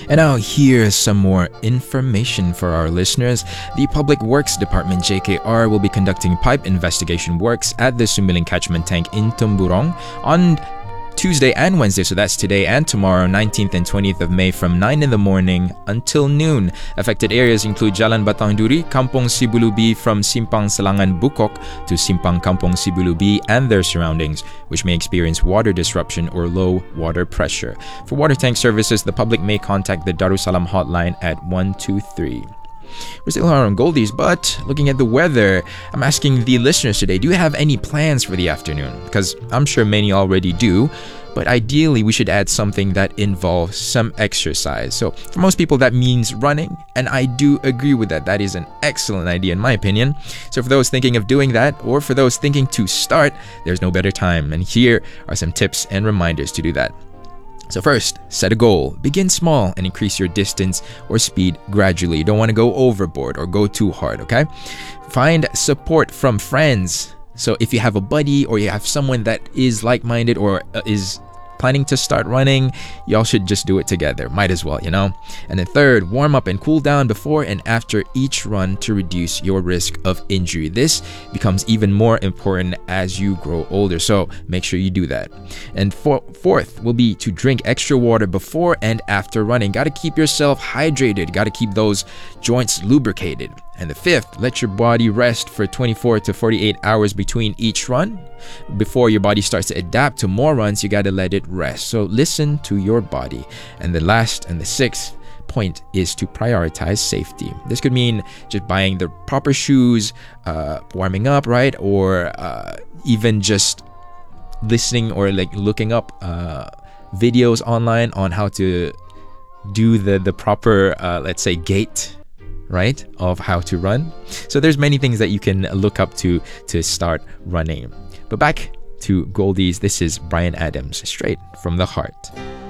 And now here's some more information for our listeners. The Public Works Department JKR will be conducting pipe investigation works at the Sumiling Catchment Tank in Tumburong on Tuesday and Wednesday, so that's today and tomorrow, 19th and 20th of May from 9 in the morning until noon. Affected areas include Jalan Batang Duri, Kampong Sibulubi from Simpang Selangan Bukok to Simpang Kampong Sibulubi and their surroundings, which may experience water disruption or low water pressure. For water tank services, the public may contact the Darussalam hotline at 123. We're still here on Goldies, but looking at the weather, I'm asking the listeners today, do you have any plans for the afternoon? Because I'm sure many already do, but ideally we should add something that involves some exercise. So for most people that means running, and I do agree with that. That is an excellent idea in my opinion. So for those thinking of doing that, or for those thinking to start, there's no better time. And here are some tips and reminders to do that. So first, set a goal. Begin small and increase your distance or speed gradually. You don't want to go overboard or go too hard, okay? Find support from friends. So if you have a buddy or you have someone that is like-minded or is planning to start running, y'all should just do it together. Might as well, you know? And then third, warm up and cool down before and after each run to reduce your risk of injury. This becomes even more important as you grow older, so make sure you do that. And fourth will be to drink extra water before and after running. Got to keep yourself hydrated. Got to keep those joints lubricated. And the fifth, let your body rest for 24 to 48 hours between each run. Before your body starts to adapt to more runs, you got to let it rest. So listen to your body. And the last and the sixth point is to prioritize safety. This could mean just buying the proper shoes, warming up, right? Or even just listening or like looking up videos online on how to do the proper, let's say, gait, right, of how to run. So there's many things that you can look up to start running. But back to Goldies, this is Brian Adams, straight from the heart.